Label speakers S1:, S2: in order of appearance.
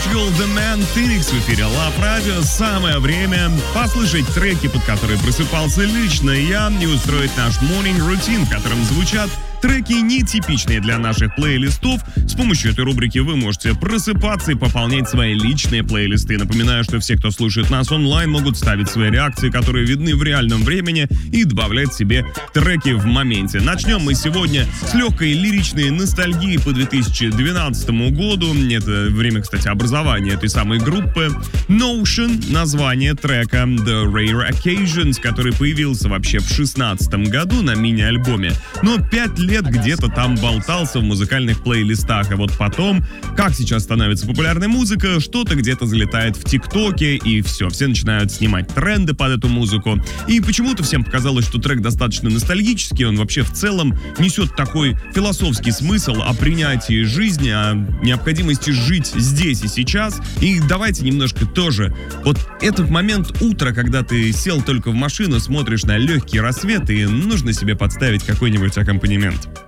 S1: Portugal, The Man, Phoenix в эфире Love Radio. Самое время послушать треки, под которые просыпался лично я, и устроить наш morning routine, в котором звучат треки, нетипичные для наших плейлистов. С помощью этой рубрики вы можете просыпаться и пополнять свои личные плейлисты. Напоминаю, что все, кто слушает нас онлайн, могут ставить свои реакции, которые видны в реальном времени, и добавлять себе треки в моменте. Начнем мы сегодня с легкой лиричной ностальгии по 2012 году. Это время, кстати, образования этой самой группы. Notion — название трека, The Rare Occasions, который появился вообще в 2016 году на мини-альбоме. Но 5 лет где-то там болтался в музыкальных плейлистах. А вот потом, как сейчас становится популярная музыка, что-то где-то залетает в ТикТоке, и все начинают снимать тренды под эту музыку. И почему-то всем показалось, что трек достаточно ностальгический, он вообще в целом несет такой философский смысл о принятии жизни, о необходимости жить здесь и сейчас. И давайте немножко тоже вот этот момент утра, когда ты сел только в машину, смотришь на легкий рассвет, и нужно себе подставить какой-нибудь аккомпанемент.